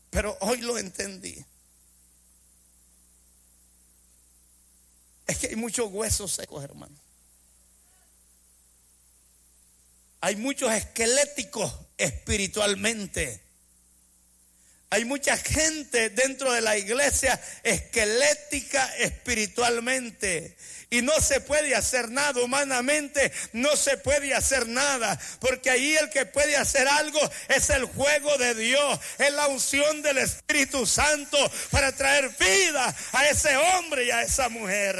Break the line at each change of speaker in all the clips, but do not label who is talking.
Pero hoy lo entendí. Es que hay muchos huesos secos, hermano. Hay muchos esqueléticos espiritualmente. Hay mucha gente dentro de la iglesia esquelética espiritualmente. Y no se puede hacer nada humanamente, no se puede hacer nada. Porque ahí el que puede hacer algo es el fuego de Dios. Es la unción del Espíritu Santo para traer vida a ese hombre y a esa mujer.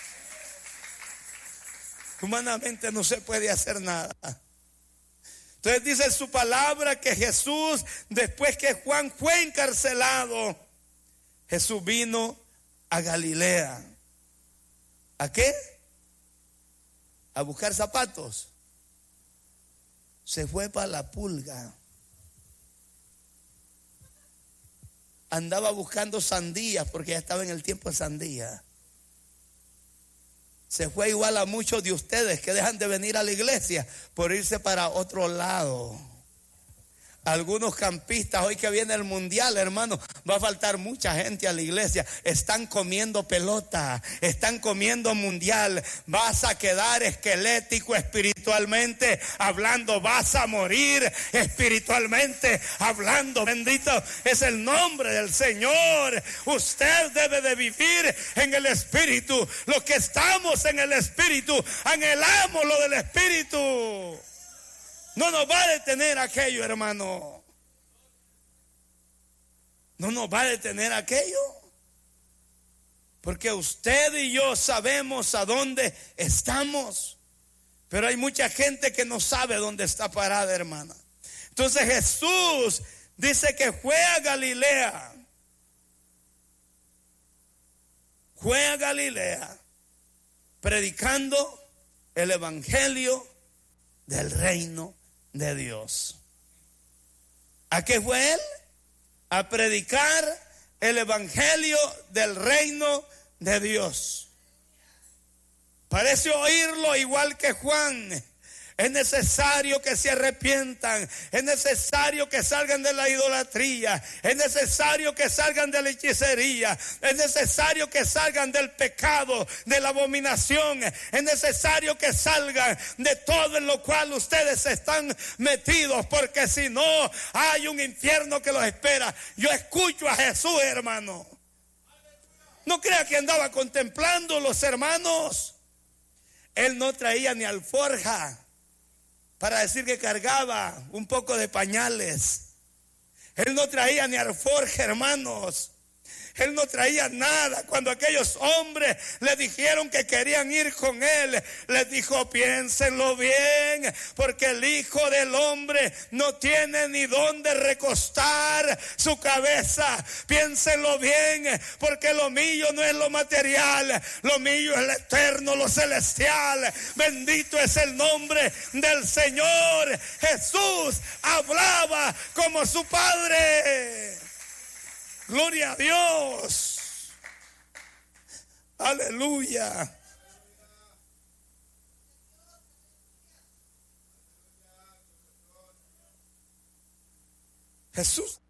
Humanamente no se puede hacer nada. Entonces dice su palabra que Jesús, después que Juan fue encarcelado, Jesús vino a Galilea. ¿A qué? A buscar zapatos. Se fue para la pulga. Andaba buscando sandías porque ya estaba en el tiempo de sandía. Se fue igual a muchos de ustedes que dejan de venir a la iglesia por irse para otro lado. Algunos campistas, hoy que viene el mundial, hermano, va a faltar mucha gente a la iglesia. Están comiendo pelota, están comiendo mundial. Vas a quedar esquelético espiritualmente hablando, vas a morir espiritualmente hablando. Bendito es el nombre del Señor. Usted debe de vivir en el Espíritu. Los que estamos en el Espíritu, anhelamos lo del Espíritu. No nos va a detener aquello, hermano. No nos va a detener aquello. Porque usted y yo sabemos a dónde estamos. Pero hay mucha gente que no sabe dónde está parada, hermana. Entonces Jesús dice que fue a Galilea. Fue a Galilea predicando el evangelio del reino de Dios. ¿A qué fue él? A predicar el evangelio del reino de Dios. Parece oírlo igual que Juan. Es necesario que se arrepientan. Es necesario que salgan de la idolatría. Es necesario que salgan de la hechicería. Es necesario que salgan del pecado, de la abominación. Es necesario que salgan de todo en lo cual ustedes están metidos. Porque si no, hay un infierno que los espera. Yo escucho a Jesús, hermano. No crea que andaba contemplando los hermanos. Él no traía ni alforja para decir que cargaba un poco de pañales. Él no traía ni alforja, hermanos. Él no traía nada. Cuando aquellos hombres le dijeron que querían ir con él, les dijo: piénsenlo bien, porque el Hijo del Hombre no tiene ni dónde recostar su cabeza. Piénsenlo bien, porque lo mío no es lo material, lo mío es lo eterno, lo celestial. Bendito es el nombre del Señor. Jesús hablaba como su Padre. Gloria a Dios. Aleluya. Jesús